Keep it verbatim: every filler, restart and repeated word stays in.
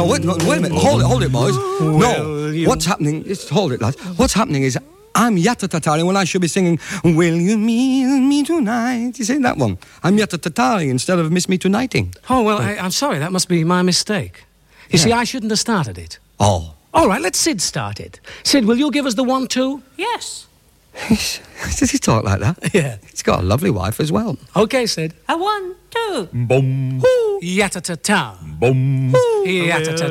no, wait, no, wait a minute. Hold it, hold it, boys. Will No, you- what's happening? Just hold it, lads. What's happening is I'm Yatta-Tatari when I should be singing Will You Meet Me Tonight? You see that one? I'm Yatta-Tatari instead of Miss Me Tonighting. Oh, well, I, I'm sorry. That must be my mistake. You Yeah. see, I shouldn't have started it. Oh. All right, let Sid start it. Sid, will you give us the one-two? Yes. Does he talk like that? Yeah. He's got a lovely wife as well. Okay, Sid. A one, two. Boom. Yatta-ta-ta. Boom. Yatta-ta-ta.